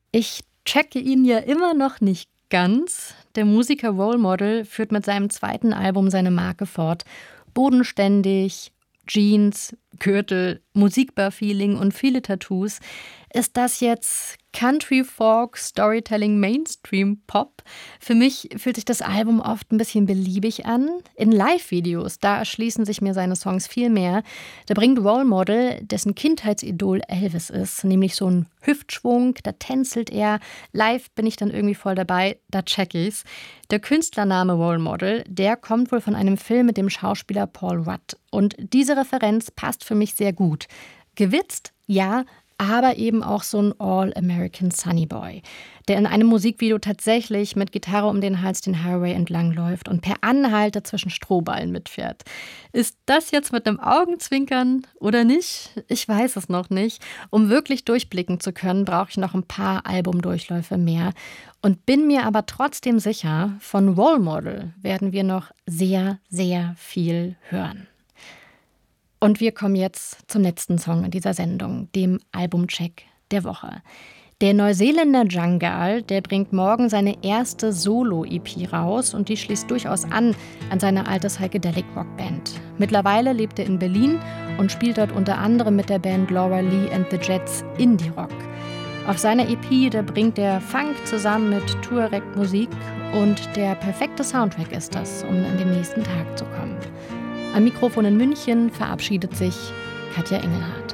Ich checke ihn ja immer noch nicht ganz. Der Musiker Role Model führt mit seinem zweiten Album seine Marke fort. Bodenständig, Jeans, Gürtel, Musikbar-Feeling und viele Tattoos. Ist das jetzt Country, Folk, Storytelling, Mainstream, Pop? Für mich fühlt sich das Album oft ein bisschen beliebig an. In Live-Videos, da erschließen sich mir seine Songs viel mehr. Da bringt Role Model, dessen Kindheitsidol Elvis ist, nämlich so einen Hüftschwung, da tänzelt er. Live bin ich dann irgendwie voll dabei, da check ich's. Der Künstlername Role Model, der kommt wohl von einem Film mit dem Schauspieler Paul Rudd. Und diese Referenz passt für mich sehr gut. Gewitzt, ja, aber eben auch so ein All-American Sunny Boy, der in einem Musikvideo tatsächlich mit Gitarre um den Hals den Highway entlangläuft und per Anhalter zwischen Strohballen mitfährt. Ist das jetzt mit einem Augenzwinkern oder nicht? Ich weiß es noch nicht. Um wirklich durchblicken zu können, brauche ich noch ein paar Albumdurchläufe mehr und bin mir aber trotzdem sicher, von Role Model werden wir noch sehr, sehr viel hören. Und wir kommen jetzt zum letzten Song in dieser Sendung, dem Albumcheck der Woche. Der Neuseeländer Jungle, der bringt morgen seine erste Solo-EP raus und die schließt durchaus an seine alte Psychedelic-Rockband. Mittlerweile lebt er in Berlin und spielt dort unter anderem mit der Band Laura Lee and the Jets Indie-Rock. Auf seiner EP, da bringt er Funk zusammen mit Tuareg-Musik und der perfekte Soundtrack ist das, um an den nächsten Tag zu kommen. Am Mikrofon in München verabschiedet sich Katja Engelhardt.